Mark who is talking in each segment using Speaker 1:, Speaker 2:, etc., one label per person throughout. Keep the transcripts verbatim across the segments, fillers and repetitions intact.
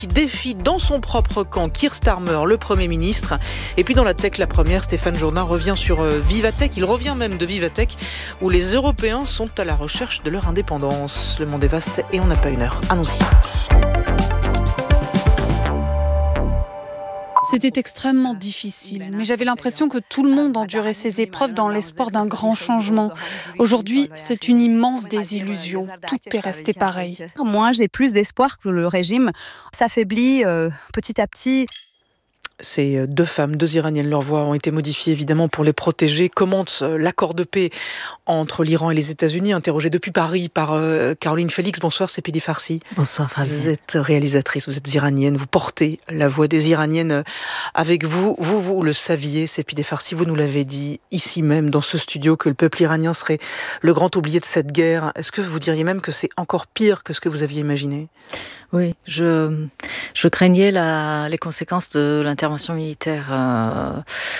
Speaker 1: qui défie dans son propre camp Keir Starmer, le Premier ministre. Et puis dans la tech, la première, Stéphane Jourdain revient sur Vivatech. Il revient même de Vivatech, où les Européens sont à la recherche de leur indépendance. Le monde est vaste et on n'a pas une heure. Allons-y.
Speaker 2: C'était extrêmement difficile, mais j'avais l'impression que tout le monde endurait ces épreuves dans l'espoir d'un grand changement. Aujourd'hui, c'est une immense désillusion. Tout est resté pareil.
Speaker 3: Moi, j'ai plus d'espoir que le régime s'affaiblit euh, petit à petit.
Speaker 1: Ces deux femmes, deux Iraniennes, leurs voix ont été modifiées évidemment pour les protéger. Commente l'accord de paix entre l'Iran et les États-Unis, interrogée depuis Paris par euh, Caroline Félix. Bonsoir, c'est Sepideh Farsi.
Speaker 4: Bonsoir, Fabien.
Speaker 1: Vous êtes réalisatrice, vous êtes iranienne, vous portez la voix des Iraniennes avec vous. Vous, vous le saviez, Sepideh Farsi, vous nous l'avez dit ici même, dans ce studio, que le peuple iranien serait le grand oublié de cette guerre. Est-ce que vous diriez même que c'est encore pire que ce que vous aviez imaginé ?
Speaker 4: Oui, je, je craignais la, les conséquences de l'intervention militaire, euh,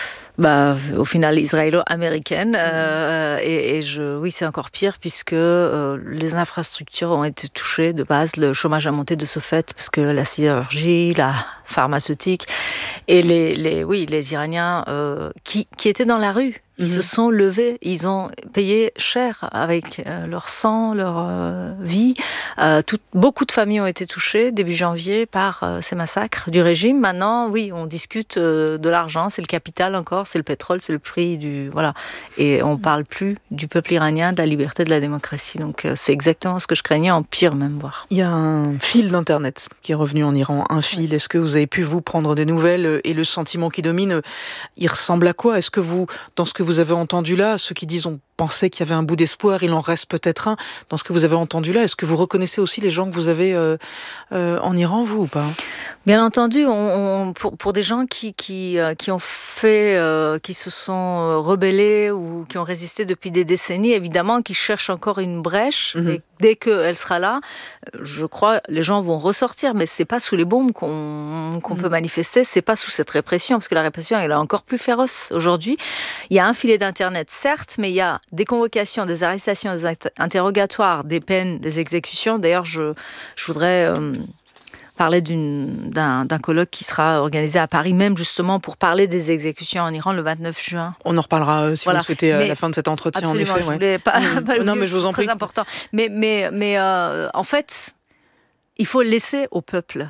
Speaker 4: bah, au final israélo-américaine. Euh, et, et je, oui, c'est encore pire puisque euh, les infrastructures ont été touchées de base. Le chômage a monté de ce fait parce que la sidérurgie, la pharmaceutique et les, les, oui, les Iraniens euh, qui, qui étaient dans la rue. Ils mmh. se sont levés, ils ont payé cher avec euh, leur sang, leur euh, vie. Euh, tout, beaucoup de familles ont été touchées début janvier par euh, ces massacres du régime. Maintenant, oui, on discute euh, de l'argent, c'est le capital encore, c'est le pétrole, c'est le prix du... Voilà. Et on ne parle plus du peuple iranien, de la liberté, de la démocratie. Donc euh, c'est exactement ce que je craignais, en pire même, voire.
Speaker 1: Il y a un fil d'Internet qui est revenu en Iran, un fil. Est-ce que vous avez pu, vous, prendre des nouvelles et le sentiment qui domine, il ressemble à quoi ? Est-ce que vous, dans ce que vous avez entendu là, ceux qui disent on pensait qu'il y avait un bout d'espoir, il en reste peut-être un, dans ce que vous avez entendu là, est-ce que vous reconnaissez aussi les gens que vous avez euh, euh, en Iran, vous, ou pas ?
Speaker 4: Bien entendu, on, on, pour, pour des gens qui, qui, euh, qui ont fait, euh, qui se sont rebellés ou qui ont résisté depuis des décennies, évidemment, qui cherchent encore une brèche, mm-hmm. et dès qu'elle sera là, je crois, les gens vont ressortir, mais c'est pas sous les bombes qu'on, qu'on mm-hmm. peut manifester, c'est pas sous cette répression, parce que la répression, elle est encore plus féroce aujourd'hui. Il y a un filet d'Internet, certes, mais il y a des convocations, des arrestations, des interrogatoires, des peines, des exécutions. D'ailleurs, je, je voudrais... Euh, parler d'une, d'un, d'un colloque qui sera organisé à Paris même justement pour parler des exécutions en Iran le vingt-neuf juin.
Speaker 1: On en reparlera euh, si voilà. vous le souhaitez à la fin de cet entretien.
Speaker 4: Absolument,
Speaker 1: en effet.
Speaker 4: Je voulais ouais. pas,
Speaker 1: mmh.
Speaker 4: pas
Speaker 1: non, mais je vous en
Speaker 4: prie. C'est très important. Mais, mais, mais euh, en fait, il faut laisser au peuple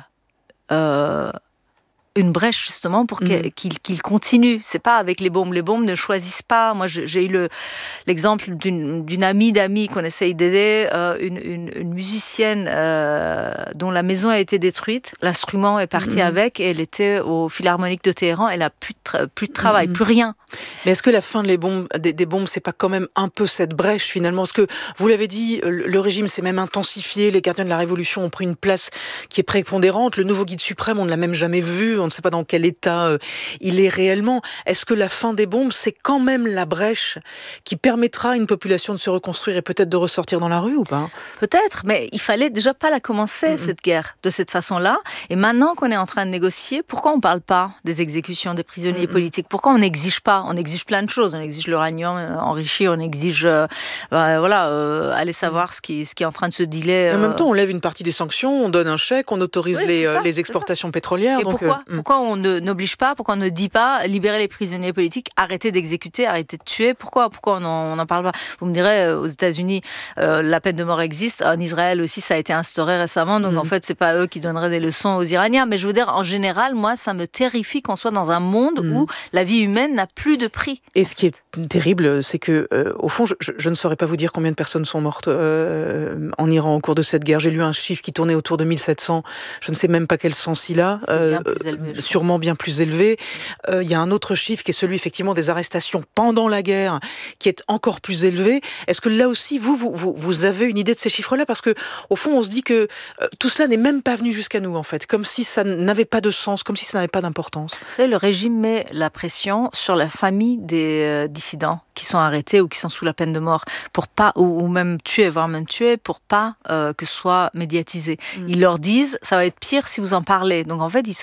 Speaker 4: euh, une brèche justement pour mmh. qu'il, qu'il continue. C'est pas avec les bombes. Les bombes ne choisissent pas. Moi, j'ai eu le, l'exemple d'une, d'une amie d'amis qu'on essaye d'aider, euh, une, une, une musicienne euh, dont la maison a été détruite. L'instrument est parti mmh. avec et elle était au Philharmonique de Téhéran. Elle a plus de, tra- plus de travail, mmh. plus rien.
Speaker 1: Mais est-ce que la fin des bombes, des, des bombes, c'est pas quand même un peu cette brèche finalement ? Parce que vous l'avez dit, le, le régime s'est même intensifié. Les gardiens de la Révolution ont pris une place qui est prépondérante. Le nouveau guide suprême, on ne l'a même jamais vu. On ne sait pas dans quel état euh, il est réellement. Est-ce que la fin des bombes, c'est quand même la brèche qui permettra à une population de se reconstruire et peut-être de ressortir dans la rue ou pas ?
Speaker 4: Peut-être, mais il fallait déjà pas la commencer, mmh. cette guerre, de cette façon-là. Et maintenant qu'on est en train de négocier, pourquoi on ne parle pas des exécutions des prisonniers mmh. politiques ? Pourquoi on n'exige pas ? On exige plein de choses. On exige l'uranium enrichi, on exige, euh, euh, voilà, euh, aller savoir ce qui, ce qui est en train de se dealer. Euh...
Speaker 1: En même temps, on lève une partie des sanctions, on donne un chèque, on autorise oui, les, ça, les exportations pétrolières.
Speaker 4: Et
Speaker 1: donc,
Speaker 4: pourquoi,
Speaker 1: euh,
Speaker 4: pourquoi on ne, n'oblige pas, pourquoi on ne dit pas libérer les prisonniers politiques, arrêter d'exécuter, arrêter de tuer ? Pourquoi, pourquoi on n'en parle pas ? Vous me direz, aux États-Unis, euh, la peine de mort existe. En Israël aussi, ça a été instauré récemment. Donc, mmh. en fait, c'est pas eux qui donneraient des leçons aux Iraniens. Mais je veux dire, en général, moi, ça me terrifie qu'on soit dans un monde mmh. où la vie humaine n'a plus de prix.
Speaker 1: Et ce qui est terrible, c'est que, euh, au fond, je, je, je ne saurais pas vous dire combien de personnes sont mortes euh, en Iran au cours de cette guerre. J'ai lu un chiffre qui tournait autour de mille sept cents. Je ne sais même pas quel sens il a.
Speaker 4: Euh, bien élevé,
Speaker 1: sûrement bien plus élevé. Il euh, y a un autre chiffre qui est celui, effectivement, des arrestations pendant la guerre, qui est encore plus élevé. Est-ce que là aussi, vous, vous, vous, vous avez une idée de ces chiffres-là ? Parce que, au fond, on se dit que euh, tout cela n'est même pas venu jusqu'à nous, en fait. Comme si ça n'avait pas de sens, comme si ça n'avait pas d'importance.
Speaker 4: Vous savez, le régime met la pression sur la famille des euh, dissidents qui sont arrêtés ou qui sont sous la peine de mort, pour pas, ou, ou même tués, voire même tués, pour pas euh, que ce soit médiatisé. Mmh. Ils leur disent, ça va être pire si vous en parlez. Donc en fait, ils se taisent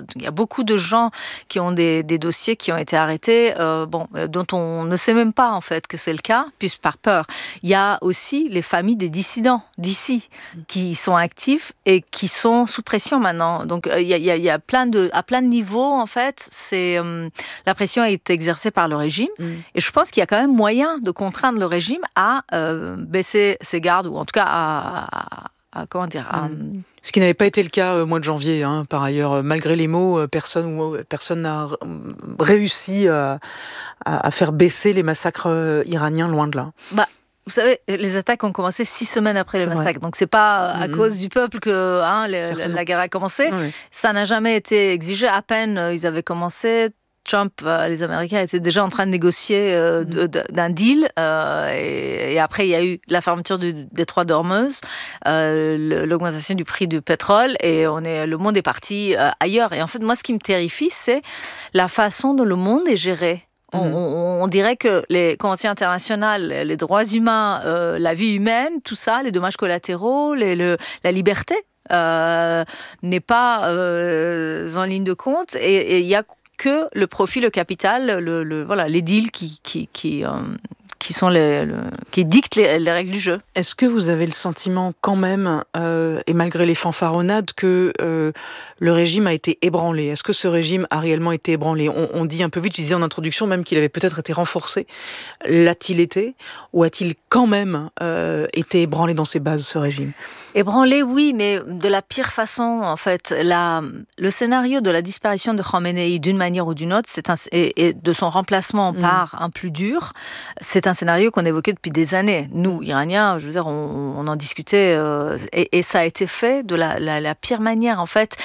Speaker 4: Il y a beaucoup de gens qui ont des, des dossiers qui ont été arrêtés, euh, bon, dont on ne sait même pas en fait que c'est le cas, puisque par peur. Il y a aussi les familles des dissidents d'ici qui sont actifs et qui sont sous pression maintenant. Donc il y a, il y a, il y a plein de, à plein de niveaux en fait, c'est euh, la pression est exercée par le régime mm. et je pense qu'il y a quand même moyen de contraindre le régime à euh, baisser ses gardes ou en tout cas à, à, à comment dire. À, mm.
Speaker 1: Ce qui n'avait pas été le cas au mois de janvier, hein. Par ailleurs, malgré les mots, personne personne n'a réussi à, à faire baisser les massacres iraniens, loin de là.
Speaker 4: Bah. Vous savez, les attaques ont commencé six semaines après les massacres, donc c'est pas à mmh. cause du peuple que hein, les, la, la guerre a commencé. Oui. Ça n'a jamais été exigé. À peine euh, ils avaient commencé, Trump, euh, les Américains étaient déjà en train de négocier euh, mmh. de, de, d'un deal. Euh, et, et après, il y a eu la fermeture du détroit d'Ormuz, euh, l'augmentation du prix du pétrole, et on est, le monde est parti euh, ailleurs. Et en fait, moi, ce qui me terrifie, c'est la façon dont le monde est géré. On, on, on dirait que les conventions internationales, les droits humains, euh, la vie humaine, tout ça, les dommages collatéraux, les, le, la liberté euh, n'est pas euh, en ligne de compte. Et il n'y a que le profit, le capital, le, le, voilà, les deals qui, qui, qui, euh, qui, sont les, le, qui dictent les, les règles du jeu.
Speaker 1: Est-ce que vous avez le sentiment quand même, euh, et malgré les fanfaronnades, que euh, le régime a été ébranlé? Est-ce que ce régime a réellement été ébranlé? on, on dit un peu vite, je disais en introduction même qu'il avait peut-être été renforcé. L'a-t-il été? Ou a-t-il quand même euh, été ébranlé dans ses bases, ce régime?
Speaker 4: Ébranlé, oui, mais de la pire façon, en fait. La, le scénario de la disparition de Khamenei, d'une manière ou d'une autre, c'est un, et, et de son remplacement mmh. par un plus dur, c'est un scénario qu'on évoquait depuis des années. Nous, Iraniens, je veux dire, on, on en discutait, euh, et, et ça a été fait de la, la, la pire manière, en fait.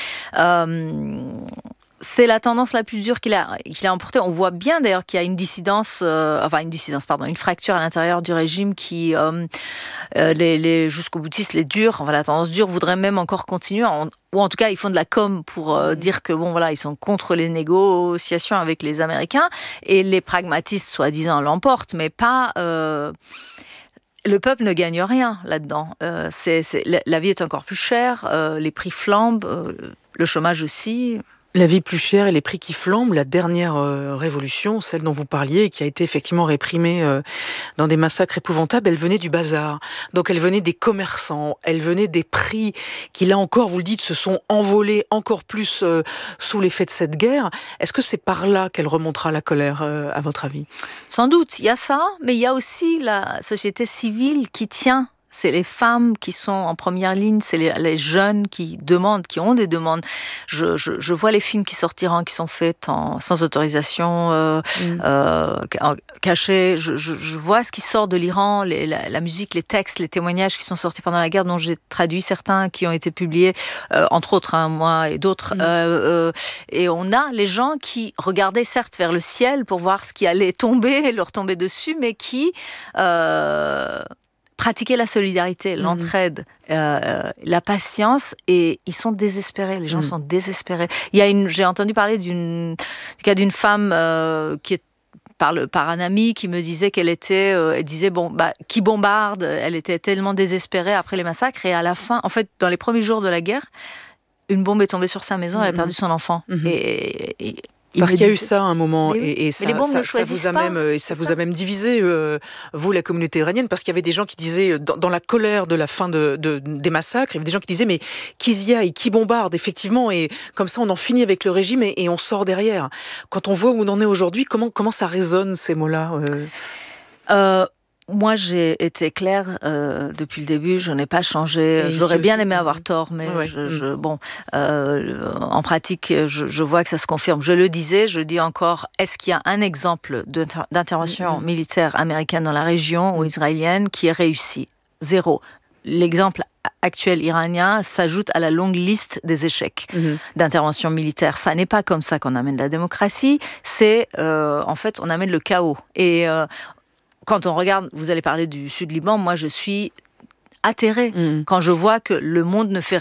Speaker 4: Euh, C'est la tendance la plus dure qu'il a, qu'il a emportée. On voit bien d'ailleurs qu'il y a une dissidence, euh, enfin une dissidence, pardon, une fracture à l'intérieur du régime qui, euh, euh, les, les jusqu'au boutistes, les durs, enfin la tendance dure, voudraient même encore continuer, en, ou en tout cas ils font de la com pour euh, dire que bon voilà ils sont contre les négociations avec les Américains, et les pragmatistes soi-disant l'emportent, mais pas. Euh, Le peuple ne gagne rien là-dedans. Euh, c'est, c'est, la vie est encore plus chère, euh, les prix flambent, euh, le chômage aussi.
Speaker 1: La vie plus chère et les prix qui flambent, la dernière euh, révolution, celle dont vous parliez, qui a été effectivement réprimée euh, dans des massacres épouvantables, elle venait du bazar. Donc elle venait des commerçants, elle venait des prix qui, là encore, vous le dites, se sont envolés encore plus euh, sous l'effet de cette guerre. Est-ce que c'est par là qu'elle remontera la colère, euh, à votre avis?
Speaker 4: Sans doute, il y a ça, mais il y a aussi la société civile qui tient. C'est les femmes qui sont en première ligne, c'est les, les jeunes qui demandent, qui ont des demandes. Je, je, je vois les films qui sortiront, qui sont faits en, sans autorisation, euh, mmh. euh, cachés. Je, je, je vois ce qui sort de l'Iran, les, la, la musique, les textes, les témoignages qui sont sortis pendant la guerre, dont j'ai traduit certains qui ont été publiés, euh, entre autres, hein, moi et d'autres. Mmh. Euh, euh, et on a les gens qui regardaient certes vers le ciel pour voir ce qui allait tomber, leur tomber dessus, mais qui... Euh, pratiquer la solidarité, l'entraide, mmh. euh, la patience, et ils sont désespérés. Les gens mmh. sont désespérés. Il y a une, j'ai entendu parler d'une, du cas d'une femme euh, qui est par, le, par un ami qui me disait qu'elle était, euh, elle disait bon bah qui bombarde. Elle était tellement désespérée après les massacres, et à la fin, en fait, dans les premiers jours de la guerre, une bombe est tombée sur sa maison. Mmh. Elle a perdu son enfant. Mmh. Et, et
Speaker 1: Il Parce qu'il y a eu ça à un moment, oui. et, et ça, ça,
Speaker 4: ça
Speaker 1: vous a même, et ça vous a même divisé, euh, vous, la communauté iranienne, parce qu'il y avait des gens qui disaient, dans, dans la colère de la fin de, de, des massacres, il y avait des gens qui disaient, mais qu'ils y aillent, qui bombardent, effectivement, et comme ça on en finit avec le régime et, et on sort derrière. Quand on voit où on en est aujourd'hui, comment, comment ça résonne, ces mots-là euh...
Speaker 4: Euh... Moi, j'ai été claire euh, depuis le début. Je n'ai pas changé. Et J'aurais bien aussi... aimé avoir tort, mais ouais. je, je, bon, euh, en pratique, je, je vois que ça se confirme. Je le disais, je le dis encore. Est-ce qu'il y a un exemple d'intervention mm-hmm. militaire américaine dans la région ou israélienne qui est réussi? Zéro. L'exemple actuel iranien s'ajoute à la longue liste des échecs mmh. d'intervention militaire. Ça n'est pas comme ça qu'on amène la démocratie. C'est, euh, en fait, on amène le chaos. Et euh, quand on regarde, vous allez parler du Sud-Liban, moi je suis atterrée mmh. quand je vois que le monde ne fait rien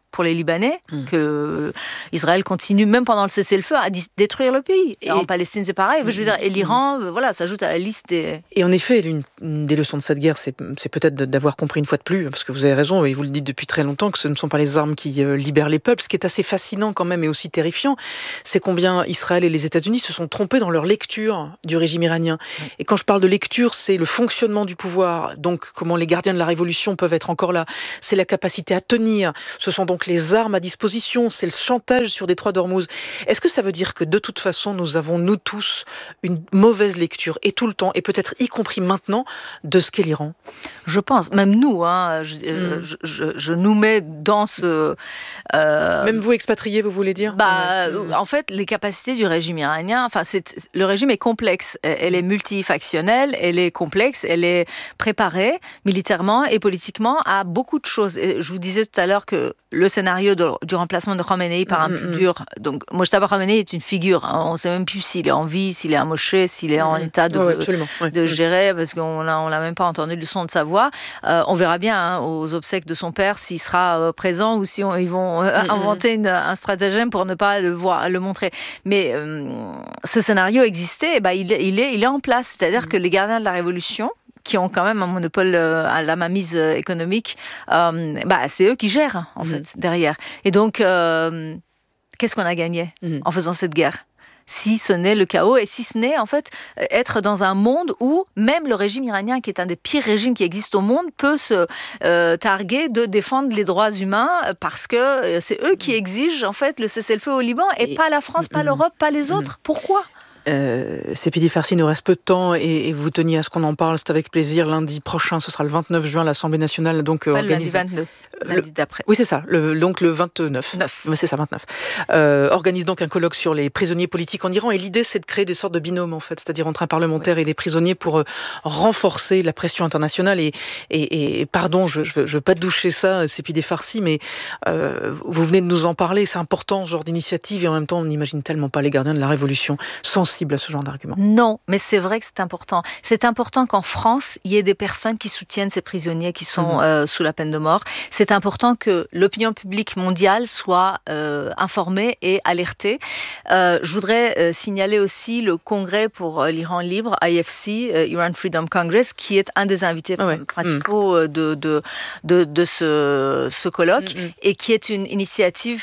Speaker 4: pour les Libanais
Speaker 1: mmh.
Speaker 4: que Israël continue, même pendant le cessez-le-feu, à d- détruire le pays. Et, et en Palestine, c'est pareil. Je veux dire, et l'Iran, mmh. voilà, s'ajoute à la liste des...
Speaker 1: Et en effet, une, une des leçons de cette guerre, c'est, c'est peut-être d'avoir compris une fois de plus, parce que vous avez raison, et vous le dites depuis très longtemps, que ce ne sont pas les armes qui euh, libèrent les peuples. Ce qui est assez fascinant quand même, et aussi terrifiant, c'est combien Israël et les États-Unis se sont trompés dans leur lecture du régime iranien. Mmh. Et quand je parle de lecture, c'est le fonctionnement du pouvoir, donc comment les gardiens de la révolution peuvent être encore là. C'est la capacité à tenir, ce sont donc les armes à disposition, c'est le chantage sur Détroit d'Ormuz. Est-ce que ça veut dire que de toute façon, nous avons, nous tous, une mauvaise lecture, et tout le temps, et peut-être y compris maintenant, de ce qu'est l'Iran?
Speaker 4: Je pense, même nous, hein, je, mm. je, je, je nous mets dans ce...
Speaker 1: Euh, même vous expatriés, vous voulez dire?
Speaker 4: Bah, ouais. En fait, les capacités du régime iranien, enfin, c'est, le régime est complexe, elle est multifactionnelle, elle est complexe, elle est préparée militairement et politiquement à beaucoup de choses. Et je vous disais tout à l'heure que le scénario de, du remplacement de Khamenei par un mm-hmm. plus dur... Donc, Mojtaba Khamenei est une figure. Hein, on ne sait même plus s'il est en vie, s'il est amoché, s'il est mm-hmm. en état de,
Speaker 1: ouais,
Speaker 4: ouais. de gérer, parce qu'on n'a on l'a même pas entendu le son de sa voix. Euh, on verra bien hein, aux obsèques de son père s'il sera euh, présent ou si on, ils vont euh, mm-hmm. inventer une, un stratagème pour ne pas le, voir, le montrer. Mais euh, ce scénario existait, bah, il, il, est, il est en place. C'est-à-dire mm-hmm. que les gardiens de la Révolution, qui ont quand même un monopole euh, à la mainmise euh, économique, euh, bah, c'est eux qui gèrent, en mmh. fait, derrière. Et donc, euh, qu'est-ce qu'on a gagné mmh. en faisant cette guerre ? Si ce n'est le chaos, et si ce n'est, en fait, être dans un monde où même le régime iranien, qui est un des pires régimes qui existent au monde, peut se euh, targuer de défendre les droits humains, parce que c'est eux qui exigent, en fait, le cessez-le-feu au Liban, et, et pas la France, pas mmh. l'Europe, pas les autres. Mmh. Pourquoi ?
Speaker 1: Euh, Sepideh Farsi, nous reste peu de temps et, et vous teniez à ce qu'on en parle, c'est avec plaisir. Lundi prochain, ce sera le vingt-neuf juin, l'Assemblée nationale donc
Speaker 4: euh,
Speaker 1: organise.
Speaker 4: Le lundi vingt-deux.
Speaker 1: Le...
Speaker 4: Lundi d'après.
Speaker 1: Oui, c'est ça. Le, donc le vingt-neuf.
Speaker 4: neuf.
Speaker 1: C'est ça, vingt-neuf. Euh, organise donc un colloque sur les prisonniers politiques en Iran. Et l'idée, c'est de créer des sortes de binômes, en fait, c'est-à-dire entre un parlementaire oui. et des prisonniers pour euh, renforcer la pression internationale. Et, et, et pardon, je ne veux pas doucher ça, Sepideh Farsi, mais euh, vous venez de nous en parler. C'est important, ce genre d'initiative. Et en même temps, on n'imagine tellement pas les gardiens de la Révolution sensibles à ce genre d'argument.
Speaker 4: Non, mais c'est vrai que c'est important. C'est important qu'en France, il y ait des personnes qui soutiennent ces prisonniers qui sont mmh. euh, sous la peine de mort. C'est important que l'opinion publique mondiale soit euh, informée et alertée. Euh, je voudrais euh, signaler aussi le congrès pour euh, l'Iran libre, I F C, euh, Iran Freedom Congress, qui est un des invités ah ouais. principaux mmh. de, de, de, de ce, ce colloque mmh. et qui est une initiative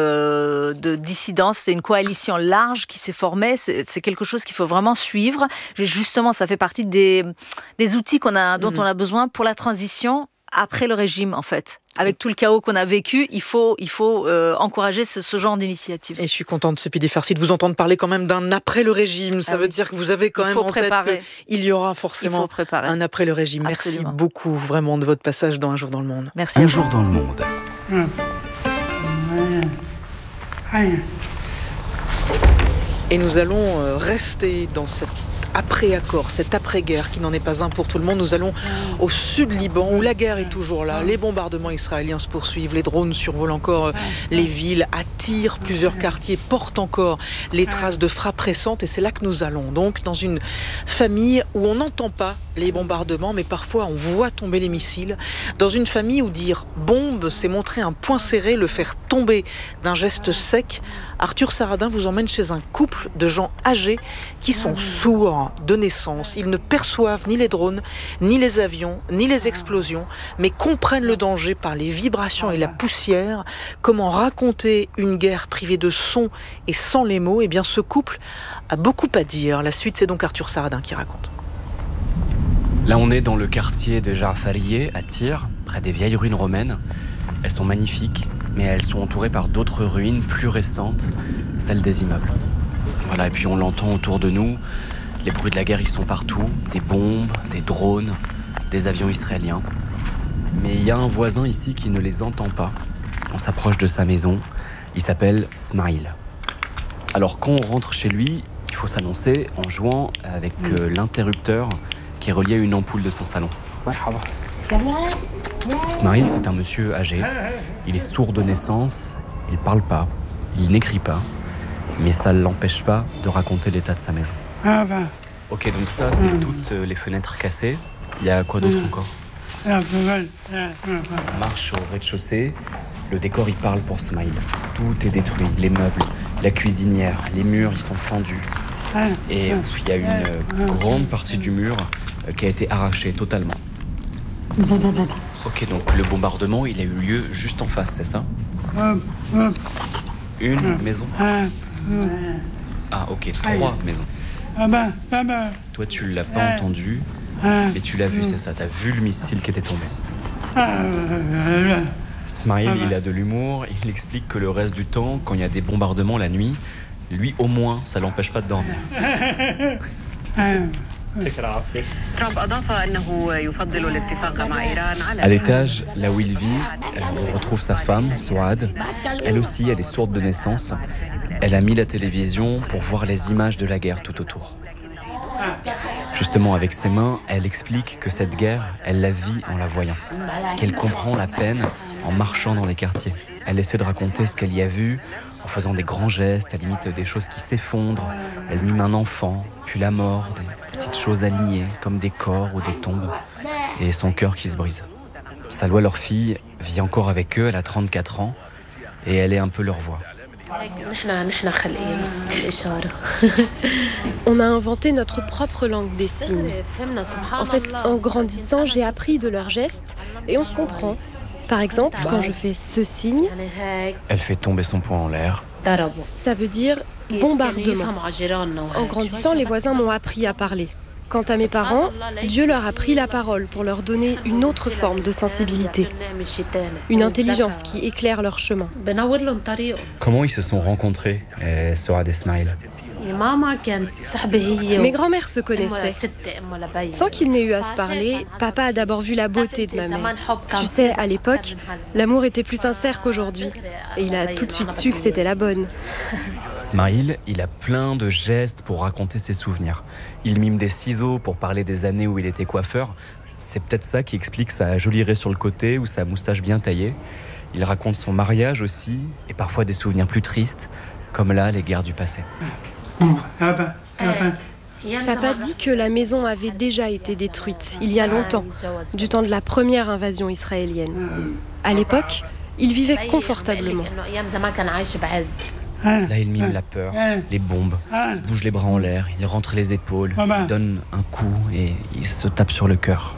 Speaker 4: euh, de dissidence. C'est une coalition large qui s'est formée. C'est, c'est quelque chose qu'il faut vraiment suivre. Justement, ça fait partie des, des outils qu'on a, dont mmh. on a besoin pour la transition après le régime, en fait. Avec tout le chaos qu'on a vécu, il faut, il faut euh, encourager ce, ce genre d'initiative.
Speaker 1: Et je suis contente, Sepideh Farsi, de vous entendre parler quand même d'un après le régime. Ça ah veut oui. dire que vous avez quand il même en
Speaker 4: préparer.
Speaker 1: tête qu'il y aura forcément un après le régime.
Speaker 4: Absolument.
Speaker 1: Merci beaucoup, vraiment, de votre passage dans Un jour dans le monde.
Speaker 4: Merci.
Speaker 5: Un jour dans le monde.
Speaker 1: Et nous allons rester dans cette après-accord, cet après-guerre qui n'en est pas un pour tout le monde. Nous allons au sud Liban où la guerre est toujours là. Les bombardements israéliens se poursuivent. Les drones survolent encore les villes, attirent plusieurs quartiers, portent encore les traces de frappes récentes. Et c'est là que nous allons. Donc dans une famille où on n'entend pas les bombardements, mais parfois on voit tomber les missiles. Dans une famille où dire bombe, c'est montrer un poing serré, le faire tomber d'un geste sec. Arthur Saradin vous emmène chez un couple de gens âgés qui sont sourds de naissance. Ils ne perçoivent ni les drones, ni les avions, ni les explosions, mais comprennent le danger par les vibrations et la poussière. Comment raconter une guerre privée de son et sans les mots ? Eh bien, ce couple a beaucoup à dire. La suite, c'est donc Arthur Saradin qui raconte.
Speaker 6: Là, on est dans le quartier de Ja'farieh, à Tyr, près des vieilles ruines romaines. Elles sont magnifiques, mais elles sont entourées par d'autres ruines plus récentes, celles des immeubles. Voilà, et puis on l'entend autour de nous. Les bruits de la guerre, ils sont partout. Des bombes, des drones, des avions israéliens. Mais il y a un voisin ici qui ne les entend pas. On s'approche de sa maison. Il s'appelle Smaïl. Alors quand on rentre chez lui, il faut s'annoncer en jouant avec euh, l'interrupteur qui est relié à une ampoule de son salon. Smaïl, c'est un monsieur âgé. Il est sourd de naissance, il parle pas, il n'écrit pas, mais ça ne l'empêche pas de raconter l'état de sa maison. Ok, donc ça, c'est toutes les fenêtres cassées. Il y a quoi d'autre encore ? On marche au rez-de-chaussée. Le décor y parle pour Smile. Tout est détruit, les meubles, la cuisinière, les murs ils sont fendus. Et il y a une grande partie du mur qui a été arrachée totalement. Ok, donc le bombardement il a eu lieu juste en face, c'est ça? Une maison? Ah ok, trois maisons. Toi tu l'as pas entendu, mais tu l'as vu, c'est ça, t'as vu le missile qui était tombé. Smile, il a de l'humour, il explique que le reste du temps, quand il y a des bombardements la nuit, lui au moins, ça l'empêche pas de dormir. À l'étage, là où il vit, on retrouve sa femme, Souad. Elle aussi, elle est sourde de naissance. Elle a mis la télévision pour voir les images de la guerre tout autour. Justement, avec ses mains, elle explique que cette guerre, elle la vit en la voyant, qu'elle comprend la peine en marchant dans les quartiers. Elle essaie de raconter ce qu'elle y a vu en faisant des grands gestes, elle imite des choses qui s'effondrent. Elle mime un enfant, puis la mort, des petites choses alignées, comme des corps ou des tombes, et son cœur qui se brise. Salwa, leur fille, vit encore avec eux, elle a trente-quatre ans, et elle est un peu leur voix.
Speaker 5: On a inventé notre propre langue des signes. En fait, en grandissant, j'ai appris de leurs gestes et on se comprend. Par exemple, quand je fais ce signe,
Speaker 6: elle fait tomber son poing en l'air.
Speaker 5: Ça veut dire bombardement. En grandissant, les voisins m'ont appris à parler. Quant à mes parents, Dieu leur a pris la parole pour leur donner une autre forme de sensibilité, une intelligence qui éclaire leur chemin.
Speaker 6: Comment ils se sont rencontrés, euh, Souad et Smile?
Speaker 5: Mes grands-mères se connaissaient. Sans qu'il n'ait eu à se parler, papa a d'abord vu la beauté de ma mère. Tu sais, à l'époque, l'amour était plus sincère qu'aujourd'hui. Et il a tout de suite su que c'était la bonne.
Speaker 6: Smile, il a plein de gestes pour raconter ses souvenirs. Il mime des ciseaux pour parler des années où il était coiffeur. C'est peut-être ça qui explique sa jolie raie sur le côté ou sa moustache bien taillée. Il raconte son mariage aussi, et parfois des souvenirs plus tristes, comme là, les guerres du passé.
Speaker 5: Papa dit que la maison avait déjà été détruite, il y a longtemps, du temps de la première invasion israélienne. À l'époque, il vivait confortablement.
Speaker 6: Là, il mime la peur, les bombes, il bouge les bras en l'air, il rentre les épaules, il donne un coup et il se tape sur le cœur.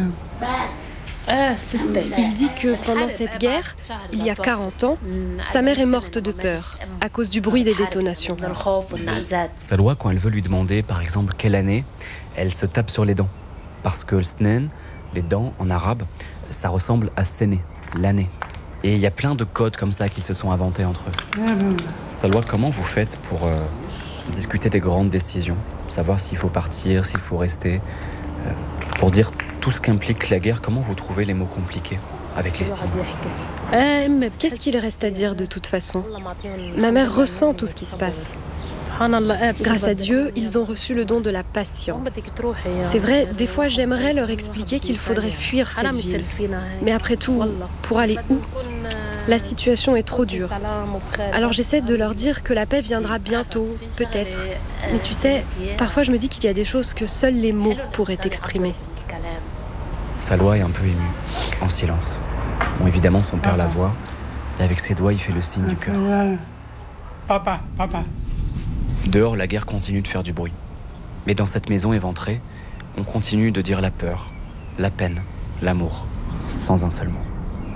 Speaker 5: Il dit que pendant cette guerre, il y a quarante ans, sa mère est morte de peur, à cause du bruit des détonations.
Speaker 6: Salwa, quand elle veut lui demander, par exemple, quelle année, elle se tape sur les dents. Parce que le snen, les dents, en arabe, ça ressemble à séné, l'année. Et il y a plein de codes comme ça qu'ils se sont inventés entre eux. Salwa, comment vous faites pour euh, discuter des grandes décisions? Savoir s'il faut partir, s'il faut rester, euh, pour dire tout ce qu'implique la guerre, comment vous trouvez les mots compliqués avec les signes?
Speaker 5: Qu'est-ce qu'il reste à dire de toute façon? Ma mère ressent tout ce qui se passe. Grâce à Dieu, ils ont reçu le don de la patience. C'est vrai, des fois j'aimerais leur expliquer qu'il faudrait fuir cette ville. Mais après tout, pour aller où? La situation est trop dure. Alors j'essaie de leur dire que la paix viendra bientôt, peut-être. Mais tu sais, parfois je me dis qu'il y a des choses que seuls les mots pourraient exprimer.
Speaker 6: Salwa est un peu émue, en silence. Bon, évidemment, son père la voit, et avec ses doigts, il fait le signe du cœur.
Speaker 7: Papa, papa.
Speaker 6: Dehors, la guerre continue de faire du bruit. Mais dans cette maison éventrée, on continue de dire la peur, la peine, l'amour, sans un seul mot.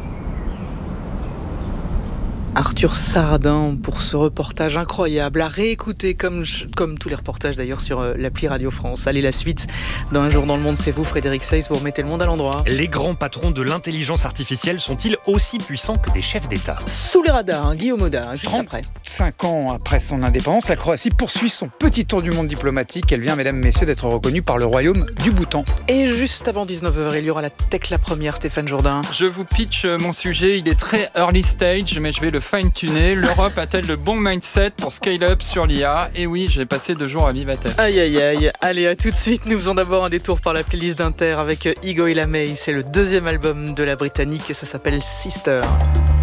Speaker 1: Arthur Sardin pour ce reportage incroyable, à réécouter comme, comme tous les reportages d'ailleurs sur l'appli Radio France. Allez, la suite dans Un jour dans le monde, c'est vous, Frédéric Seyss, vous remettez le monde à l'endroit.
Speaker 8: Les grands patrons de l'intelligence artificielle sont-ils aussi puissants que des chefs d'État?
Speaker 1: Sous les radars, Guillaume Audin, juste après.
Speaker 7: trente-cinq ans après son indépendance, la Croatie poursuit son petit tour du monde diplomatique. Elle vient, mesdames, messieurs, d'être reconnue par le royaume du Bhoutan.
Speaker 1: Et juste avant dix-neuf heures, il y aura la tech la première, Stéphane Jourdain.
Speaker 9: Je vous pitch mon sujet, il est très early stage, mais je vais le fine-tuner. L'Europe a-t-elle le bon mindset pour scale up sur l'I A? Et oui, j'ai passé deux jours à Vivatel.
Speaker 1: Aïe aïe aïe, allez à tout de suite. Nous faisons d'abord un détour par la playlist d'Inter avec Igo Ilamey. C'est le deuxième album de la Britannique et ça s'appelle Sister.